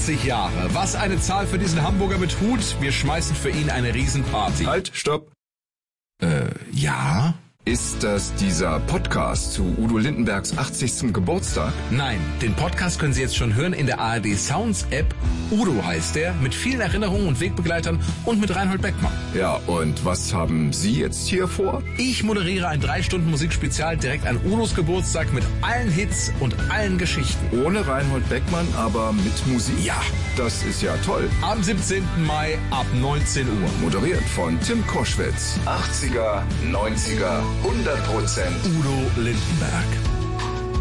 80 Jahre. Was eine Zahl für diesen Hamburger mit Hut. Wir schmeißen für ihn eine Riesenparty. Halt, stopp. Ja? Ist das dieser Podcast zu Udo Lindenbergs 80. Geburtstag? Nein, den Podcast können Sie jetzt schon hören in der ARD Sounds App. Udo heißt der, mit vielen Erinnerungen und Wegbegleitern und mit Reinhold Beckmann. Ja, und was haben Sie jetzt hier vor? Ich moderiere ein 3-Stunden-Musikspezial direkt an Udos Geburtstag mit allen Hits und allen Geschichten. Ohne Reinhold Beckmann, aber mit Musik? Ja. Das ist ja toll. Am 17. Mai ab 19 Uhr. Moderiert von Tim Koschwitz. 80er, 90er, 100%. Udo Lindenberg.